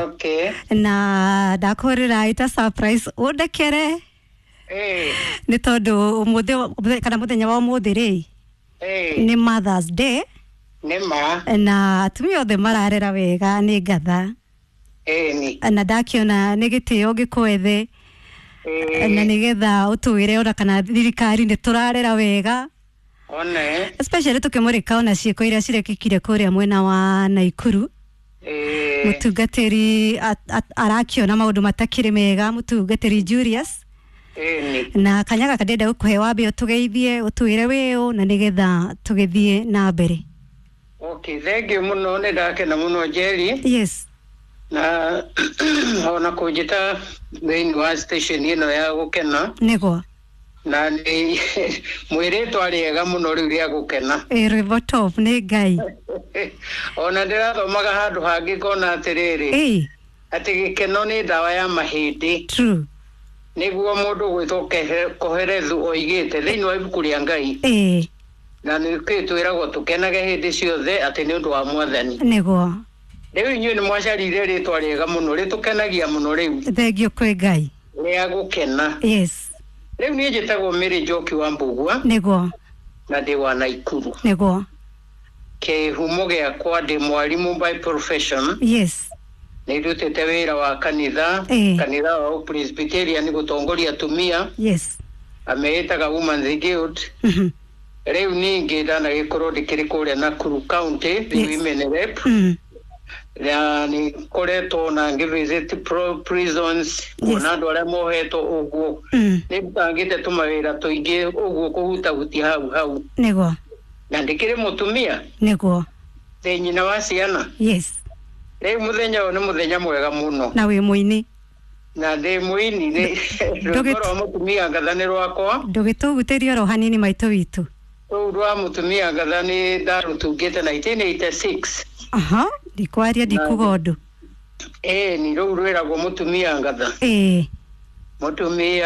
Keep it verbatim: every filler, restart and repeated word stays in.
Okay. Na ndakorera ita surprise undekere. Eh. Ni tondu umuthe kana muthenya wa umuthi ri. Eh. Ni Mother's Day. Ni ma. Na atumia othe mararera wega ni ngatha. Eh ni. Na ndakiona ni gitio gikwethe. Eh. Na nigetha utwire ora kana thirikari ni turarera wega. One. Especially tukimurika ona ciiko iria cirekikire kuria mwena wa Naikuru. Eh. Mutungatiri arakiona maundu matakire mega mutungatiri Julius. Eh ni. Na kanyaga kadenda gukuhe wabe utugeithie utwire wiu na nigetha tugithie na mbere. Okay, thank you muno ne ndakena muno Jerry. Yes. Na ona kujita main wa station ino ya gukena. Nego. Na ni mwiretu ariega muno riu ria gukena. Eh rivo top ni Ngai. Ona ndirathomaga handu hangi kona atiriri. Eh. Ati gikeno ni dawa ya mahindi. True. Niguo mundu gwithoke koherethu oigite thiini wa ibuku ria Ngai. Eh. Na ni kwitwiragwo tukenage hindi ciothe ati ni undu wa Mwathani. Nego. Riu inyuĩ nĩ mwacarire ritwa riega muno ritukenagia muno riu. Thengio kwi Ngai. Ria gukena. Yes. Riu niĩ njĩtagwo Mary Njoki wa Mbugua. Nego. Na ndi wa Naikuru. Nego. Kihumo giakwa ndi mwarimu by profession. Yes. Nĩ ndutĩte wĩra wa kanitha. Eh. Kanitha wa Presbyterian gutongoria atumia. Yes. Ameitaga Women's Guild. Mhm. Riu ningĩ ndanagĩkorwo ndikĩrĩ kũrĩa Nakuru County, the Yes. Women Rep. Mhm. Ya ni koreto na ngivisit prisons na andu aria mohetwo uguo ni bangite tumawira tuingi uguo kuhuta huti hau hau Nego. na ndikire mutumia Nego. thenyina wa ciana. Yes. Riu muthenya ni muthenya mwega muno Na wi muini. na ndi muini ni rwimbo mutumia ngathani rwakwa ndugitugutirio ro hanini maitu witu ruu rwa mutumia ngathani ndarutungite nineteen eighty-six. Aha, ndikwaria ndikugondu. Eh ni ruu rwiragwo mutumia ngatha. Eh. Mutumia